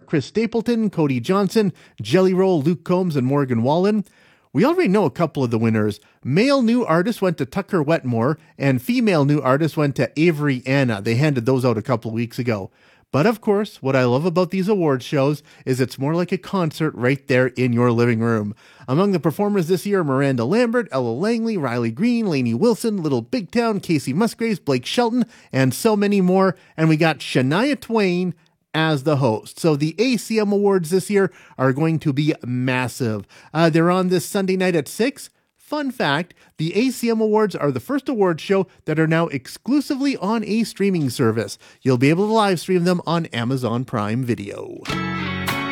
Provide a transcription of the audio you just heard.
Chris Stapleton, Cody Johnson, Jelly Roll, Luke Combs, and Morgan Wallen. We already know a couple of the winners. Male new artist went to Tucker Wetmore, and female new artist went to Avery Anna. They handed those out a couple of weeks ago. But of course, what I love about these awards shows is it's more like a concert right there in your living room. Among the performers this year, Miranda Lambert, Ella Langley, Riley Green, Lainey Wilson, Little Big Town, Casey Musgraves, Blake Shelton, and so many more. And we got Shania Twain as the host. So the ACM Awards this year are going to be massive. They're on this Sunday night at 6. Fun fact, the ACM Awards are the first award show that are now exclusively on a streaming service. You'll be able to live stream them on Amazon Prime Video.